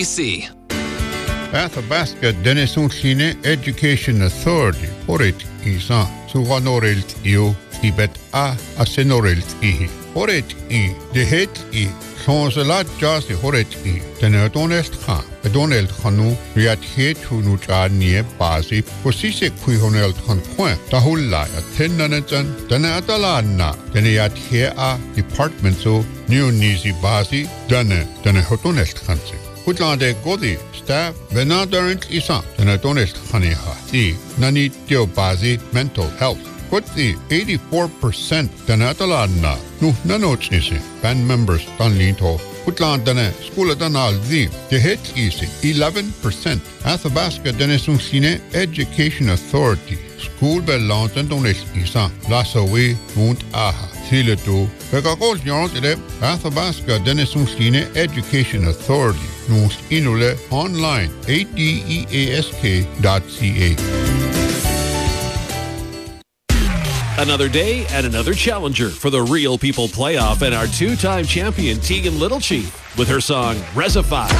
BC. Athabasca Denison Education Authority, Horit Isa, Suganorilt Io, Tibet A, Asenorilt I, Horit I, the head I, Sonsalat Jasi Horit I, Tenetonest Khan, Donald Hanu, Riat Hetunucha near Bazi, Posise Quihonel Conquin, Tahula, Tenanatan, Tenatalana, Teniat Hea Department so, New Nizi Bazi, Hotonest Hansi. Putlande Godi, staff, Venadorant Isa, Tenatonest Haneha, the Nani Teo Bazi, mental health. Put the 84% Tenatalana, no Nanochisi, band members Danlito. Putlandane, Skula Danal the head easy, 11%. Athabasca Denisungsine Education Authority, School Bellant and Donest Isa, Lassawe, Mount Aha, Siletu, Pegagol Yonte, Athabasca Denisungsine Education Authority, Nus Inule, online, adeask.ca. Another day and another challenger for the Real People Playoff and our two-time champion Tegan Littlechief with her song Resify.